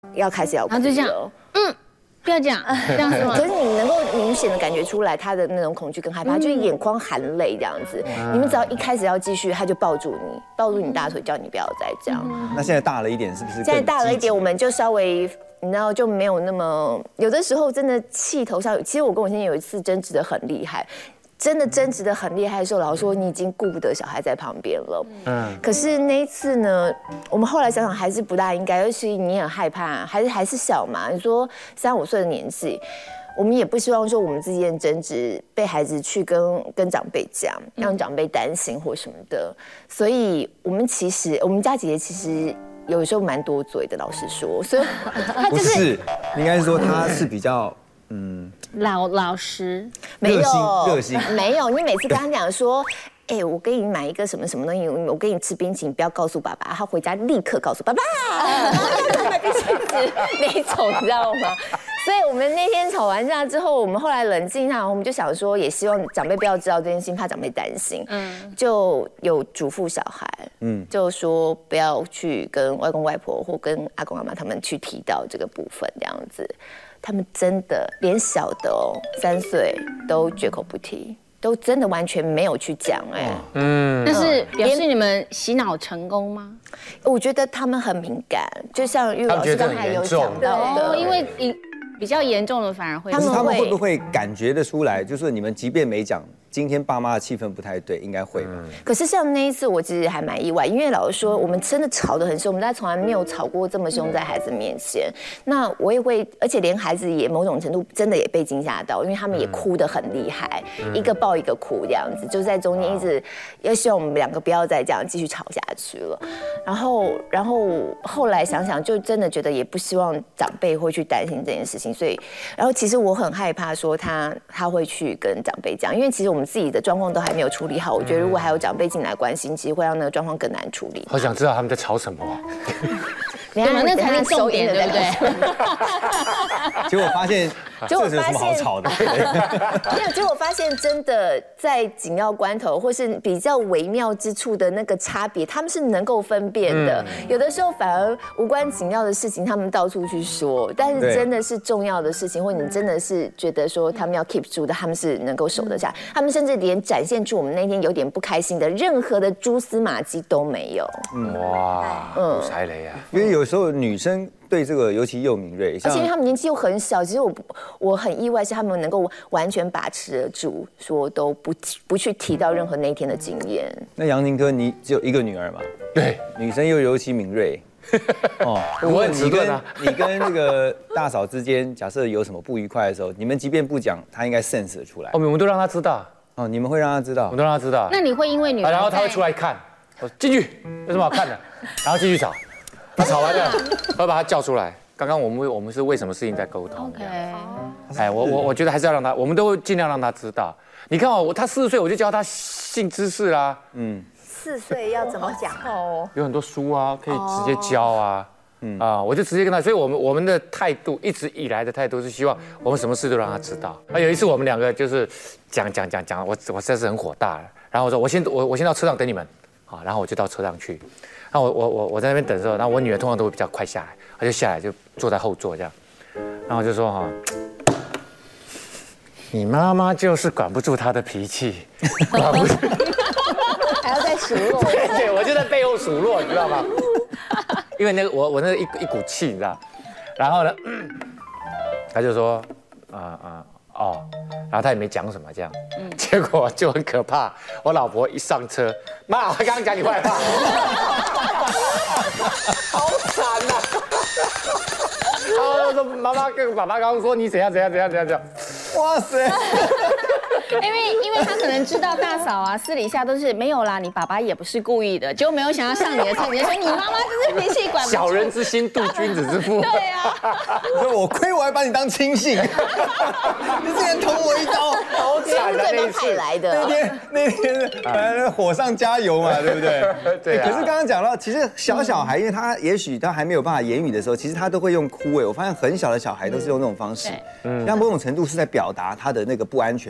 要开始要哭然后就这样了。 不要讲，这样是吗可？是你能够明显的感觉出来他的那种恐惧跟害怕，就是眼眶含泪这样子。你们只要一开始要继续，他就抱住你大腿，叫你不要再这样。 那现在大了一点，是不是？ 现在大了一点，我们就稍微。你知道就没有那么，有的时候真的气头上，其实我跟我先生有一次争执的很厉害，真的争执的很厉害的时候，老师说你已经顾不得小孩在旁边了。可是那一次呢，我们后来想想还是不大应该，尤其你很害怕，还是小嘛，你说3、5岁的年纪。我们也不希望说我们之间争执被孩子去跟长辈讲，让长辈担心或什么的。所以我们家姐姐其实有时候蛮多嘴的，老实说。所以她不是，应该是说他是比较老实， 没有热心没有。你每次跟他讲说。我给你买一个什么什么东西，我给你吃冰淇淋，不要告诉爸爸。他回家立刻告诉爸爸，买冰淇淋那一种，你知道吗？所以我们那天吵完架之后，我们后来冷静一下，我们就想说，也希望长辈不要知道这件事情，怕长辈担心。就有嘱咐小孩，就说不要去跟外公外婆或跟阿公阿妈他们去提到这个部分，这样子。他们真的连小的3岁都绝口不提。都真的完全没有去讲但是表示你们洗脑成功吗？ 我觉得他们很敏感，就像玉老师刚才有讲到的， 因为比较严重的反而会， 他们会不会感觉得出来？就是你们即便没讲，今天爸妈的气氛不太对，应该会吧？ 可是像那一次，我其实还蛮意外，因为老实说，我们真的吵得很凶，我们大家从来没有吵过这么凶在孩子面前。那我也会，而且连孩子也某种程度真的也被惊吓到，因为他们也哭得很厉害，一个抱一个哭这样子，就在中间一直要希望我们2个不要再这样继续吵下去了。然后后来想想，就真的觉得也不希望长辈会去担心这件事情，所以，然后其实我很害怕说他会去跟长辈讲，因为其实我们自己的状况都还没有处理好，我觉得如果还有长辈进来关心，其实会让那个状况更难处理。 好想知道他们在吵什么啊！ 对嘛，那才是重点，对不对？ 结果发现，这有什么好吵的？ 没有，结果发现真的在紧要关头，或是比较微妙之处的那个差别，他们是能够分辨的。有的时候反而无关紧要的事情，他们到处去说，但是真的是重要的事情，或你真的是觉得说他们要 keep 住的，他们是能够守得下。他们甚至连展现出我们那天有点不开心的任何的蛛丝马迹都没有。 哇，踩雷啊！ 因为有时候女生对这个尤其又敏锐， 而且因为他们年纪又很小，其实我很意外是他们能够完全把持得住，说都不去提到任何那一天的经验。 那杨宁哥，你只有一个女儿嘛？ 对， 女生又尤其敏锐。 我很迟钝啊。 你跟那个大嫂之间，假设有什么不愉快的时候，你们即便不讲，她应该 sense 得出来。 我们都让她知道。 你们会让她知道？ 我们都让她知道。 那你会因为女儿， 然后她会出来看，我进去有什么好看的，然后继续吵。他吵完了，我把他叫出来。刚刚我们是为什么事情在沟通？我觉得还是要让他，我们都会尽量让他知道。你看他4岁我就教他性知识啦。 4岁要怎么讲？ 有很多书啊，可以直接教啊。我就直接跟他，所以我们的态度一直以来的态度是希望我们什么事都让他知道。有一次我们2个就是讲，我实在是很火大了。然后我说我先到车上等你们，然后我就到车上去。然后我在那边等的时候，然后我女儿通常都会比较快下来，她就下来就坐在后座这样，然后我就说你妈妈就是管不住她的脾气，管不住， 还要再数落。 对，我就在背后数落，你知道吗？因为那个我那一股气，你知道，然后呢，他就说然后他也没讲什么这样，结果就很可怕。我老婆一上车，妈，我刚刚讲你坏话，好惨呐！然后说妈妈跟爸爸刚刚说你怎样， 哇塞！ 因为他可能知道大嫂啊，私底下都是没有啦，你爸爸也不是故意的，结果没有想要上你的车，你就说你妈妈就是脾气管不住。 小人之心度君子之腹。 对啊， 你说我亏我还把你当亲信，你竟然捅我一刀， 好惨的那一次来的。 那天火上加油嘛，对不对？ 对。 可是刚刚讲到，其实小孩，因为他也许他还没有办法言语的时候，其实他都会用哭。我发现很小的小孩都是用那种方式，让某种程度是在表达他的那个不安全感哈。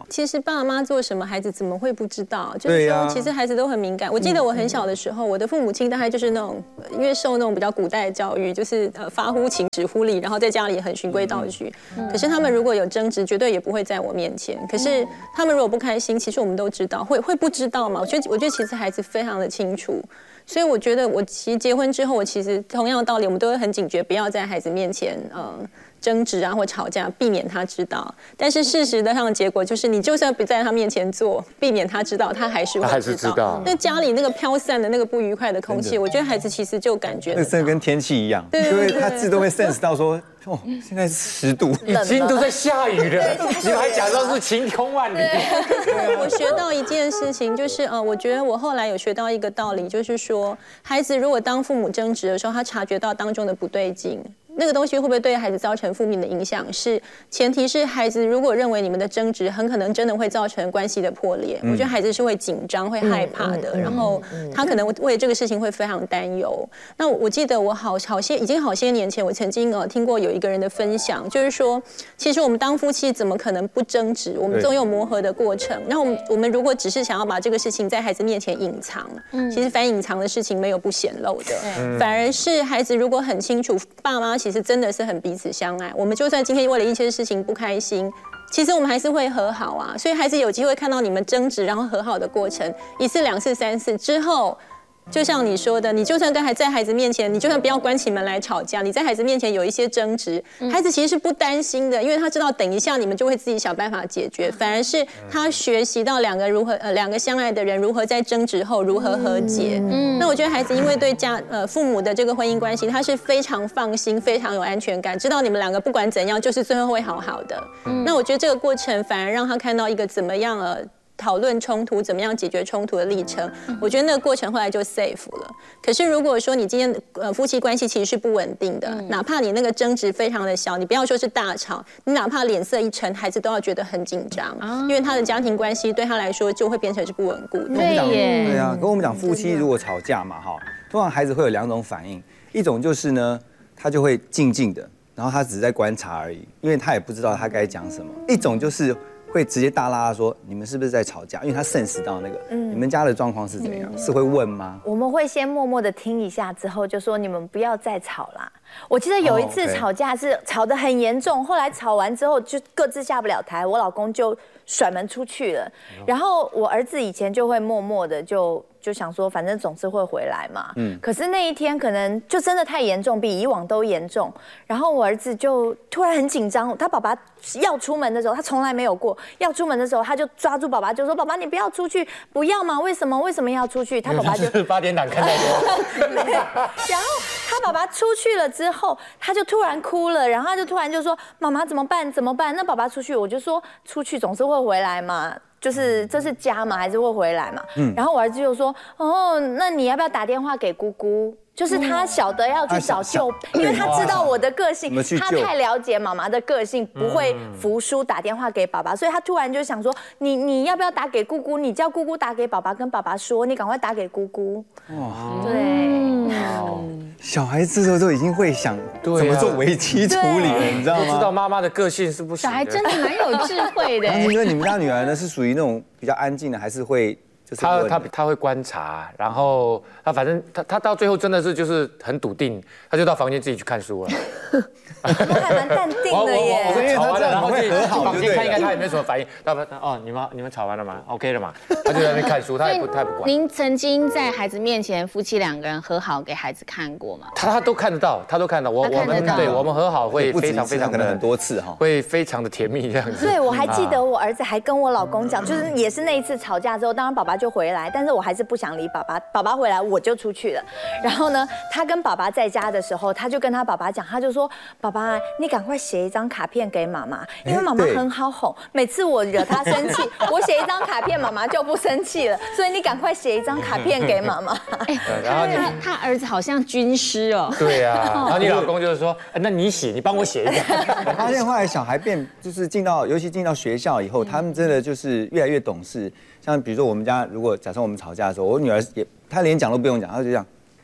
其实爸妈做什么，孩子怎么会不知道？就是说，其实孩子都很敏感。我记得我很小的时候，我的父母亲大概就是那种，因为受那种比较古代的教育，就是发乎情，止乎礼，然后在家里很循规蹈矩。可是他们如果有争执，绝对也不会在我面前。可是他们如果不开心，其实我们都知道，会不知道吗？我觉得其实孩子非常的清楚。所以我觉得，我其实结婚之后，我其实同样的道理，我们都会很警觉，不要在孩子面前争执啊或吵架，避免他知道。但是事实的上的结果就是，你就算不在他面前做，避免他知道，他还是会知道。那家里那个飘散的那个不愉快的空气，我觉得孩子其实就感觉那真的跟天气一样，因为他自动会 sense 到说，哦，现在是10度， 已经都在下雨了，你们还假装是晴空万里。 我学到一件事情，就是我觉得我后来有学到一个道理，就是说，孩子如果当父母争执的时候，他察觉到当中的不对劲。那个东西会不会对孩子造成负面的影响？前提是孩子如果认为你们的争执很可能真的会造成关系的破裂，我觉得孩子是会紧张、会害怕的，然后他可能为这个事情会非常担忧。那我记得我已经好些年前，我曾经听过有一个人的分享，就是说，其实我们当夫妻怎么可能不争执？我们总有磨合的过程。然后我们如果只是想要把这个事情在孩子面前隐藏，其实反隐藏的事情没有不显露的，反而是孩子如果很清楚，爸妈其实真的是很彼此相爱。我们就算今天为了一些事情不开心，其实我们还是会和好啊。所以孩子有机会看到你们争执然后和好的过程，1次、2次、3次之后，就像你说的，你就算在孩子面前，你就算不要关起门来吵架，你在孩子面前有一些争执，孩子其实是不担心的，因为他知道等一下你们就会自己想办法解决。反而是他学习到两个相爱的人如何在争执后如何和解。那我觉得孩子因为对父母的这个婚姻关系，他是非常放心、非常有安全感，知道你们两个不管怎样，就是最后会好好的。那我觉得这个过程反而让他看到一个怎么样讨论冲突，怎么样解决冲突的历程，我觉得那个过程后来就 safe 了。可是如果说你今天夫妻关系其实是不稳定的，哪怕你那个争执非常的小，你不要说是大吵，你哪怕脸色一沉，孩子都要觉得很紧张，因为他的家庭关系对他来说就会变成是不稳固的。 对啊，跟我们讲夫妻如果吵架嘛，通常孩子会有2种反应，一种就是呢，他就会静静的，然后他只是在观察而已，因为他也不知道他该讲什么；一种就是会直接大拉拉说你们是不是在吵架，因为他sense到那个，你们家的状况是怎样，是会问吗？ 我们会先默默的听一下，之后就说你们不要再吵啦。我记得有一次吵架是吵得很严重，后来吵完之后就各自下不了台，我老公就甩门出去了。然后我儿子以前就会默默的就想说，反正总是会回来嘛。可是那一天可能就真的太严重，比以往都严重。然后我儿子就突然很紧张，他爸爸要出门的时候，他从来没有过。要出门的时候，他就抓住爸爸，就说：“爸爸，你不要出去，不要嘛？为什么？为什么要出去？”他爸爸就 8点档看太多。 然后他爸爸出去了之后，他就突然哭了，然后他就突然就说：“妈妈怎么办？怎么办？”那爸爸出去，我就说：“出去总是会回来嘛。”就是这是家嘛，还是会回来嘛。然后我儿子就说：“哦，那你要不要打电话给姑姑？”就是他晓得要去找救，因为他知道我的个性，他太了解妈妈的个性，不会服输，打电话给爸爸，所以他突然就想说：“你要不要打给姑姑？你叫姑姑打给爸爸，跟爸爸说，你赶快打给姑姑。”对。 小孩子这时候都已经会想怎么做危机处理了，你知道吗？ 知道妈妈的个性是不行的。 小孩真的蛮有智慧的。 因为你们家女儿呢是属于那种比较安静的，还是会就是他会观察，然后他反正他到最后真的是就是很笃定，他就到房间自己去看书了。 他还蛮淡定的耶。 我吵完了，然后去房间看一看他有没有什么反应。你们吵完了吗 ？OK 了嘛？他就在那边看书，他也不管。 您曾经在孩子面前夫妻2个人和好给孩子看过吗？ 他都看得到，他都看到。我们和好会非常可能很多次哈， 会非常的甜蜜这样子。 对，我还记得我儿子还跟我老公讲，就是也是那一次吵架之后，当然爸爸就回来，但是我还是不想理爸爸。爸爸回来我就出去了。然后呢，他跟爸爸在家的时候，他就跟他爸爸讲，他就说：“爸爸，你赶快写一张卡片给妈妈，因为妈妈很好哄。每次我惹她生气，我写一张卡片，妈妈就不生气了。所以你赶快写一张卡片给妈妈。” 然后他儿子好像军师哦。 对啊，然后你老公就是说：“那你写，你帮我写一个。” 我发现后来小孩就是尤其进到学校以后，他们真的就是越来越懂事。像比如说我们家，如果假设我们吵架的时候，我女儿她连讲都不用讲，她就这样。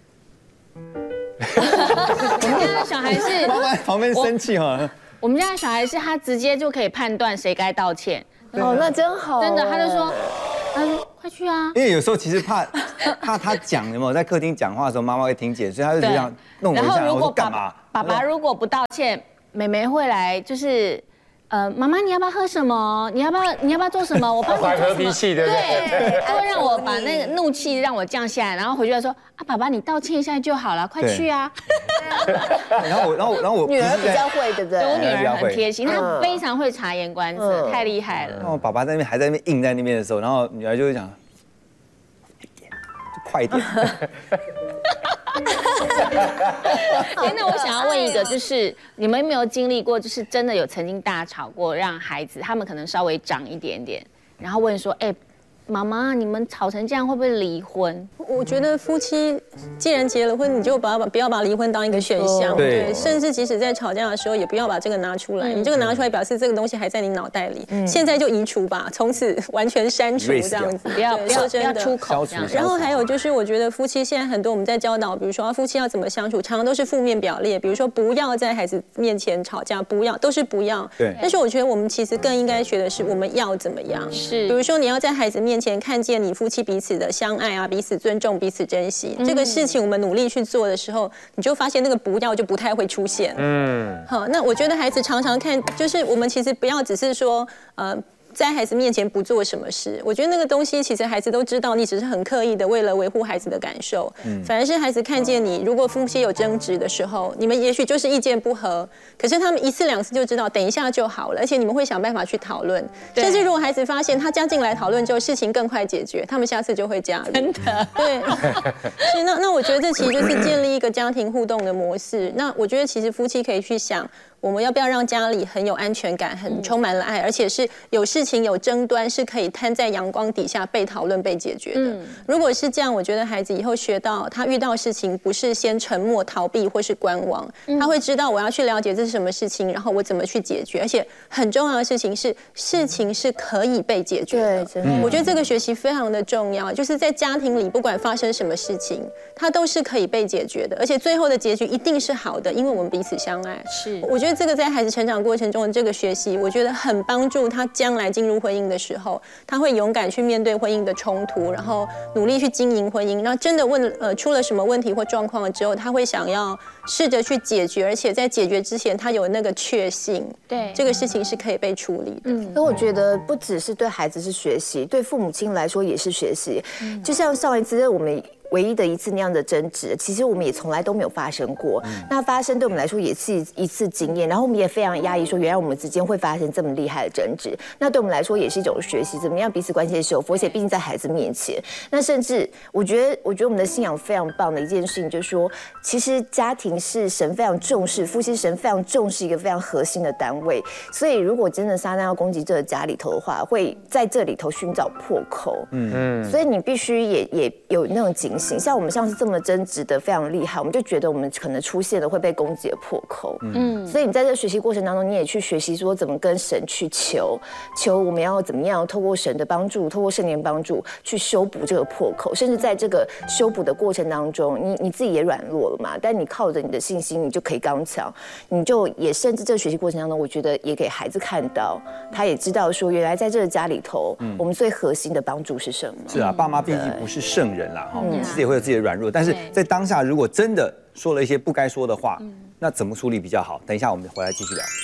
我们家的小孩是妈妈在旁边生气哈。 我们家的小孩是他直接就可以判断谁该道歉。 哦，那真好， 真的，他就说快去啊。 因为有时候其实怕他讲有没有在客厅讲话的时候，妈妈会听见，所以他就这样弄我一下，我说干嘛？ 爸爸如果不道歉，妹妹会来就是。妈妈，你要不要喝什么？你要不要做什么？我帮你做什么？ 和脾气，对不对？ 对，会让我把那个怒气让我降下来，然后回去来说爸爸，你道歉一下就好了，快去啊！ 然后我女儿比较会，对不对？ 我女儿很贴心，她非常会察言观色，太厉害了。 然后爸爸在那边还在那边硬在那边的时候，然后女儿就会讲，快一点。 那我想要问一个，就是你们有没有经历过，就是真的有曾经大吵过，让孩子他们可能稍微长一点点，然后问说，妈妈，你们吵成这样会不会离婚？ 我觉得夫妻既然结了婚，你就不要把离婚当一个选项，对，甚至即使在吵架的时候，也不要把这个拿出来。你这个拿出来，表示这个东西还在你脑袋里，现在就移除吧，从此完全删除这样子，不要出口这样。然后还有就是，我觉得夫妻现在很多我们在教导，比如说夫妻要怎么相处，常常都是负面表列，比如说不要在孩子面前吵架，都是不要。 对。 但是我觉得我们其实更应该学的是我们要怎么样。 是。 比如说你要在孩子面前看见你夫妻彼此的相爱啊，彼此尊重，彼此珍惜。这个事情我们努力去做的时候，你就发现那个不要就不太会出现。好，那我觉得孩子常常看，就是我们其实不要只是说在孩子面前不做什么事，我觉得那个东西其实孩子都知道，你只是很刻意的为了维护孩子的感受。反而是孩子看见你，如果夫妻有争执的时候，你们也许就是意见不合，可是他们1次2次就知道，等一下就好了，而且你们会想办法去讨论。甚至如果孩子发现他加进来讨论之后，事情更快解决，他们下次就会加入。 真的， 对。所以那我觉得这其实就是建立一个家庭互动的模式。那我觉得其实夫妻可以去想，我们要不要让家里很有安全感，很充满了爱，而且是有事情有争端是可以摊在阳光底下被讨论被解决的。如果是这样，我觉得孩子以后学到他遇到事情不是先沉默逃避或是观望，他会知道我要去了解这是什么事情，然后我怎么去解决，而且很重要的事情是事情是可以被解决的。 对，真的。 我觉得这个学习非常的重要，就是在家庭里不管发生什么事情，它都是可以被解决的，而且最后的结局一定是好的，因为我们彼此相爱。 是， 我觉得这个在孩子成长过程中的这个学习，我觉得很帮助他将来进入婚姻的时候，他会勇敢去面对婚姻的冲突，然后努力去经营婚姻。那真的出了什么问题或状况了之后，他会想要试着去解决，而且在解决之前，他有那个确信， 对这个事情是可以被处理的。 所以我觉得不只是对孩子是学习，对父母亲来说也是学习。就像上一次我们唯一的一次那样的争执，其实我们也从来都没有发生过。那发生对我们来说也是一次经验，然后我们也非常压抑，说原来我们之间会发生这么厉害的争执。那对我们来说也是一种学习，怎么样彼此关系的修复，而且毕竟在孩子面前。那甚至我觉得我们的信仰非常棒的一件事情，就是说，其实家庭是神非常重视，夫妻神非常重视一个非常核心的单位。所以如果真的撒旦要攻击这个家里头的话，会在这里头寻找破口。所以你必须也有那种警。像我们上次这么争执的非常厉害，我们就觉得我们可能出现了会被攻击的破口。所以你在这个学习过程当中，你也去学习说怎么跟神去求我们要怎么样透过神的帮助，透过圣灵帮助去修补这个破口，甚至在这个修补的过程当中，你自己也软弱了嘛，但你靠着你的信心，你就可以刚强，你就也甚至这个学习过程当中，我觉得也给孩子看到，他也知道说原来在这个家里头，我们最核心的帮助是什么。 是啊，爸妈毕竟不是圣人啦，其实也会有自己的软弱，但是在当下如果真的说了一些不该说的话，那怎么处理比较好？等一下我们回来继续聊。